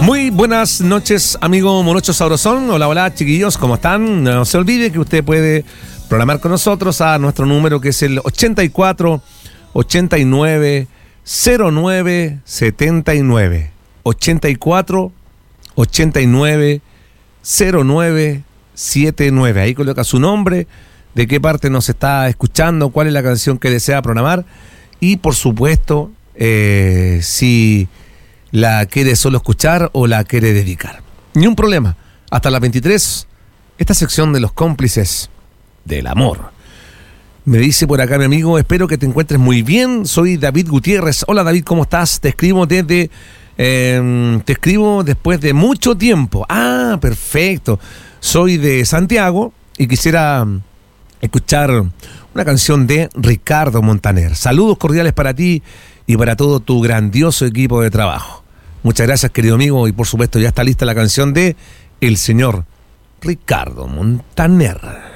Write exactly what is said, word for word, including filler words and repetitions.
Muy buenas noches, amigo Morocho Sabrosón. Hola, hola, chiquillos, ¿cómo están? No se olvide que usted puede programar con nosotros a nuestro número, que es el ochenta y cuatro, ochenta y nueve, cero nueve, setenta y nueve. ochenta y cuatro, ochenta y nueve, cero nueve, setenta y nueve. Ahí coloca su nombre, de qué parte nos está escuchando, cuál es la canción que desea programar y, por supuesto, eh, si la quiere solo escuchar o la quiere dedicar. Ni un problema. Hasta las veintitrés, esta sección de los cómplices del amor. Me dice por acá mi amigo, espero que te encuentres muy bien. Soy David Gutiérrez. Hola David, ¿cómo estás? Te escribo desde... Eh, te escribo después de mucho tiempo. Ah, perfecto. Soy de Santiago y quisiera escuchar una canción de Ricardo Montaner. Saludos cordiales para ti y para todo tu grandioso equipo de trabajo. Muchas gracias, querido amigo, y por supuesto ya está lista la canción de el señor Ricardo Montaner.